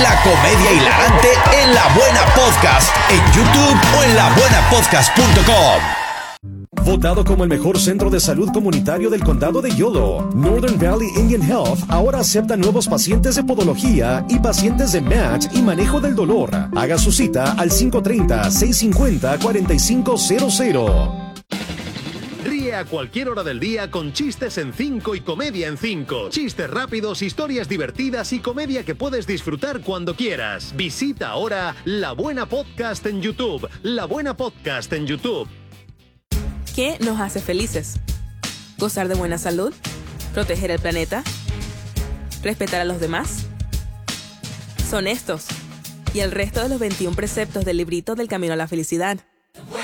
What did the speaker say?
La comedia hilarante en La Buena Podcast, en YouTube o en labuenapodcast.com. Votado como el mejor centro de salud comunitario del condado de Yolo, Northern Valley Indian Health ahora acepta nuevos pacientes de podología y pacientes de match y manejo del dolor. Haga su cita al 530-650-4500. Ríe a cualquier hora del día con Chistes en 5 y Comedia en 5. Chistes rápidos, historias divertidas y comedia que puedes disfrutar cuando quieras. Visita ahora La Buena Podcast en YouTube. La Buena Podcast en YouTube. ¿Qué nos hace felices? ¿Gozar de buena salud? ¿Proteger el planeta? ¿Respetar a los demás? Son estos y el resto de los 21 preceptos del librito del Camino a la Felicidad.